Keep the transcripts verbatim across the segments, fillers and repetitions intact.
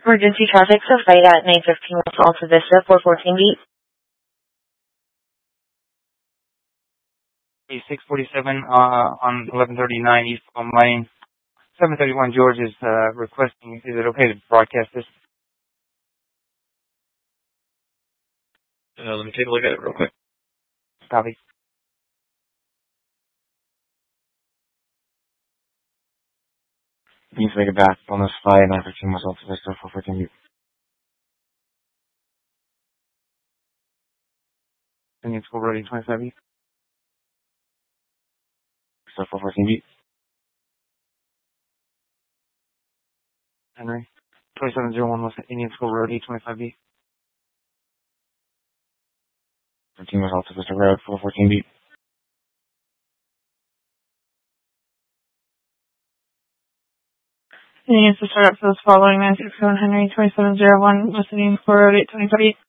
Emergency traffic, so flight at nine fifteen West Alta Vista, four fourteen beat. six forty-seven uh, on eleven thirty-nine East Palm Lane. seven thirty-one George is uh, requesting, is it okay to broadcast this? Uh, let me take a look at it real quick. Copy. Needs to make it back on this flight, nine fifteen West Alta Vista, four fourteen beat. Indian School Road eight twenty-five beat. So four fourteen beat. Henry. twenty-seven oh one West Indian School Road eight twenty-five beat. fifteen West Alta Vista Road, four fourteen beat. Indian to start up for those following nine six one Henry, twenty-seven oh one West Indian School Road eight twenty-five beat.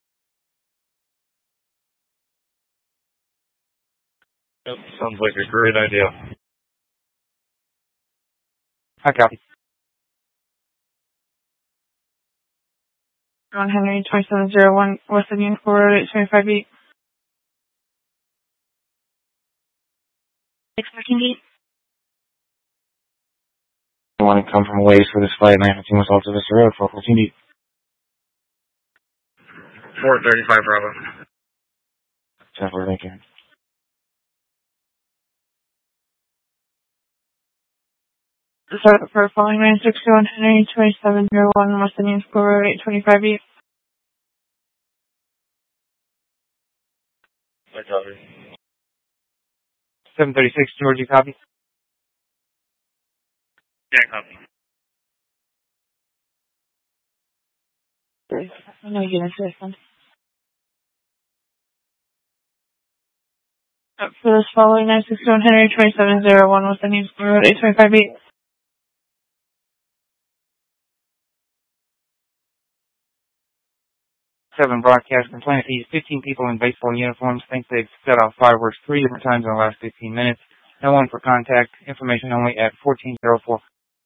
Yep, sounds like a great idea. I copy. one Henry, twenty-seven oh one West Indian School Road eight twenty-five beat. six fourteen beat. You want to come from Waze for this flight, nine fifteen West Alta Vista Road, four fourteen beat. four thirty-five Bravo. ten four, thank you. Start up for following nine six one Henry, twenty-seven oh one West Indian School Road eight twenty-five beat. I copy. seven thirty-six George, you copy? Yeah, copy. No units respond. Up for this following nine six one Henry, twenty-seven oh one West Indian School Road eight twenty-five beat. seven broadcast complaint. These fifteen people in baseball uniforms think they've set off fireworks three different times in the last fifteen minutes. No one for contact. Information only at fourteen oh four.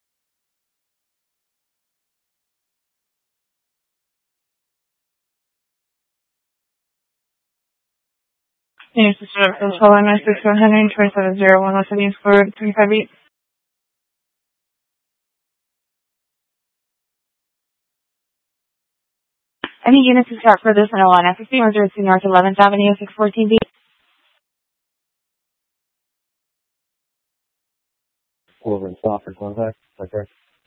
Indian to start up for this following nine six one Henry, twenty-seven oh one West Indian School Road eight twenty-five beat. Any units to start for this in L N fifteen Emergency North eleventh Avenue, six fourteen beat. Over and stop for contact. Is that correct?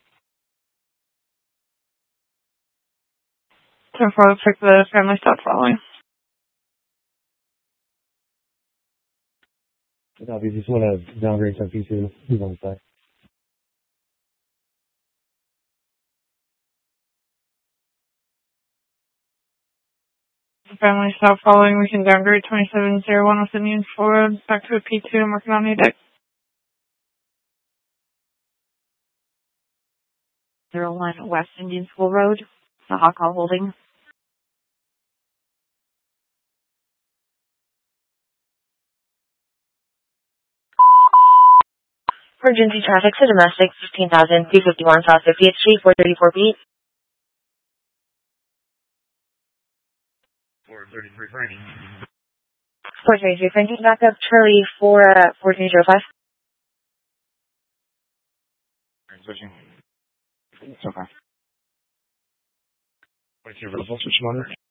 ten four, check the family stop following. No, you just want to downgrade some P two. He's on the side. The family stop following, we can downgrade twenty-seven oh one West Indian School Road back to a P two. I'm working on the deck. zero one West Indian School Road, Sahaka Holding. Emergency traffic to domestic, fifteen thousand three fifty-one South fiftieth Street, four thirty-four beat. four thirty-three Frankie. four thirty-three Frankie, back up Charlie for uh, fourteen oh five. Switching. It's okay. What's your result? Which one?